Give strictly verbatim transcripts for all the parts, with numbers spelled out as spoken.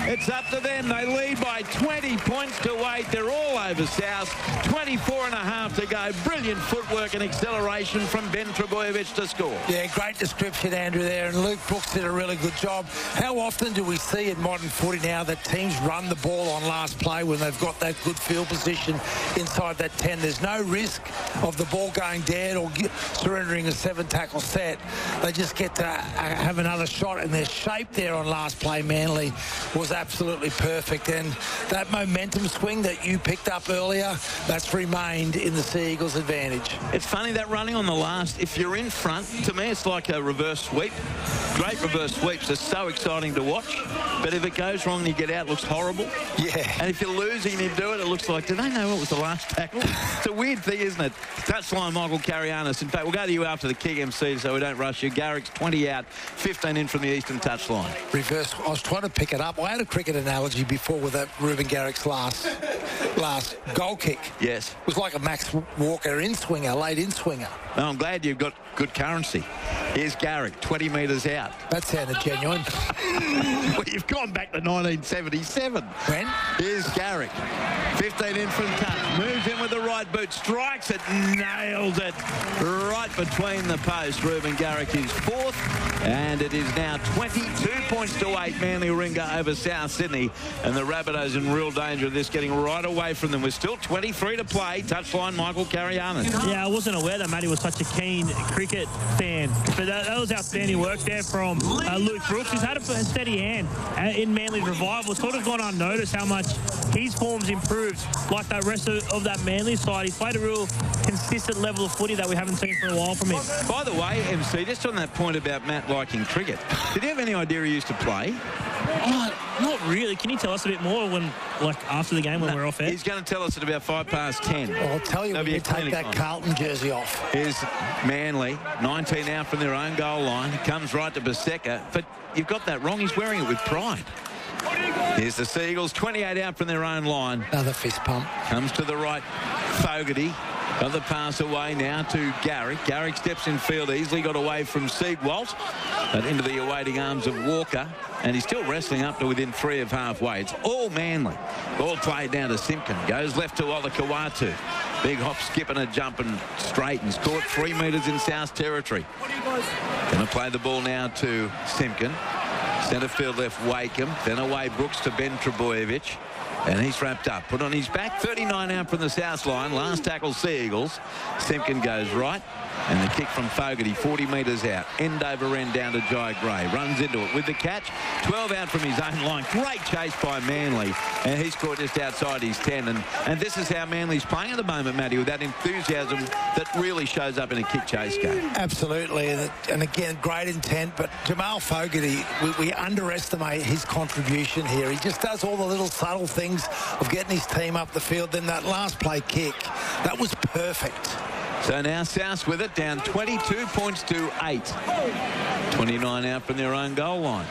It's up to them. They lead by twenty points to eight. They're all over South. twenty-four and a half to go. Brilliant footwork and acceleration from Ben Trbojevic to score. Yeah, great description, Andrew, there. And Luke Brooks did a really good job. How often do we see in modern footy now that teams run the ball on last play when they've got that good field position inside that ten? There's no risk of the ball going dead or get, surrendering a seven-tackle set. They just get to have another shot, and their shape there on last play, Manly, was absolutely perfect. And that momentum swing that you picked up earlier, that's remained in the Sea Eagles' advantage. It's funny that running on the last, if you're in front, to me it's like a reverse sweep. Great reverse sweeps are so exciting to watch, but if it goes wrong and you get out, it looks horrible. Yeah. And if you're losing and you do it, it looks like, do they know what was the last tackle? It's a weird thing, isn't it? Touchline, Michael Carianis. In fact, we'll go to you after the kick, M C, so we don't rush you. Garrick's twenty out, fifteen in from the eastern touchline. Reverse. I was trying to pick it up. I had a cricket analogy before with that Ruben Garrick's last last goal kick. Yes. It was like a Max Walker in-swinger, late in-swinger. Oh, I'm glad you've got good currency. Here's Garrick, twenty metres out. That sounded genuine. Well, you've gone back to nineteen seventy-seven. When? Here's Garrick. fifteen in from touch. Moves in with the right boot. Strikes it. Nails it. Right between the posts. Ruben Garrick is fourth. And it is now twenty-two points to eight. Manly Warringah over South Sydney. And the Rabbitohs in real danger of this, getting right away from them. We're still twenty-three to play. Touchline, Michael Carianis. Yeah, I wasn't aware that Matty was such a keen cricket fan. But that, that was outstanding work there from uh, Luke Brooks. He's had a steady hand uh, in Manly's revival. Sort of gone unnoticed how much his form's improved. Like that rest of, of that Manly side, he's played a real consistent level of footy that we haven't seen for a while from him. By the way, M C, just on that point about Matt liking cricket, did you have any idea he used to play? Oh, not really. Can you tell us a bit more when, like, after the game when no, we're off air? He's going to tell us at about five past ten. Well, I'll tell you when you take that Carlton jersey off. Here's Manly, nineteen out from their own goal line. Comes right to Baseka, but you've got that wrong. He's wearing it with pride. Here's the Sea Eagles, twenty-eight out from their own line. Another fist pump. Comes to the right, Fogarty. Got the pass away now to Garrick. Garrick steps in field easily, got away from Siegwalt, but into the awaiting arms of Walker. And he's still wrestling up to within three of halfway. It's all Manly. Ball played down to Simpkin. Goes left to Olakawatu. Big hop, skip and a jump and straightens. Caught three metres in South territory. Going to play the ball now to Simpkin. Centre field left Wakeham. Then away Brooks to Ben Trbojevic. And he's wrapped up. Put on his back. thirty-nine out from the south line. Last tackle, Sea Eagles. Simpkin goes right. And the kick from Fogarty, forty metres out. End over end down to Jai Gray. Runs into it with the catch. twelve out from his own line. Great chase by Manly. And he's caught just outside his ten. And, and this is how Manly's playing at the moment, Matty, with that enthusiasm that really shows up in a kick chase game. Absolutely. And again, great intent. But Jamal Fogarty, we, we underestimate his contribution here. He just does all the little subtle things of getting his team up the field. Then that last play kick, that was perfect. So now South with it, down twenty-two points to eight. twenty-nine out from their own goal line.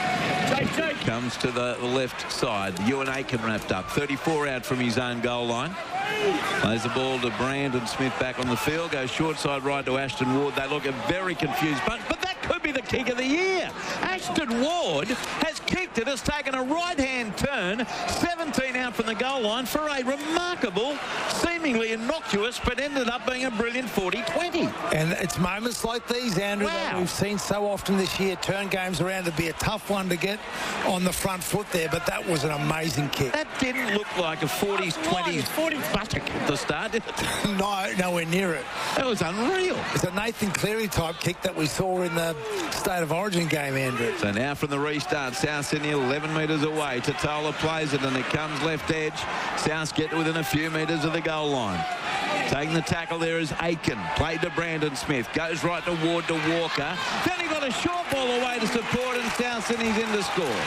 Comes to the left side. Ewan Aiken wrapped up. thirty-four out from his own goal line. Plays the ball to Brandon Smith back on the field. Goes short side right to Ashton Ward. They look a very confused bunch, but that could be the kick of the year. Ashton Ward has kicked it, has taken a right-hand turn, seventeen out from the goal line for a remarkable, seemingly innocuous, but ended up being a brilliant forty twenty. And it's moments like these, Andrew, wow, that we've seen so often this year. Turn games around to be a tough one to get on the front foot there, but that was an amazing kick. That didn't look like a forties, twenties, forties buttock at the start, did it? No, nowhere near it. That was unreal. It's a Nathan Cleary type kick that we saw in the State of Origin game, Andrew. So now from the restart, South Sydney eleven metres away. Tatola plays it and it comes left edge. South get within a few metres of the goal line. Taking the tackle there is Aiken. Played to Brandon Smith. Goes right to Ward to Walker. Then he got a short ball away to support and South Sydney's in to score.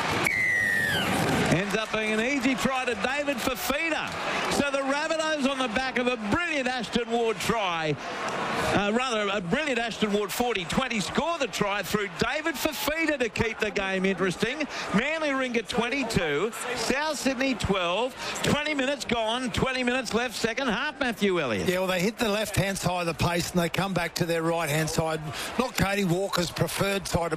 Ends up being an easy try to David Fifita. So the Rabbitohs on the back of a brilliant Ashton Ward try. Uh, rather, a brilliant Ashton Ward forty twenty score the try through David Fifita to keep the game interesting. Manly Warringah twenty-two, South Sydney twelve, twenty minutes gone, twenty minutes left, second half, Matthew Elliott. Yeah, well, they hit the left-hand side of the pace and they come back to their right-hand side. Not Katie Walker's preferred side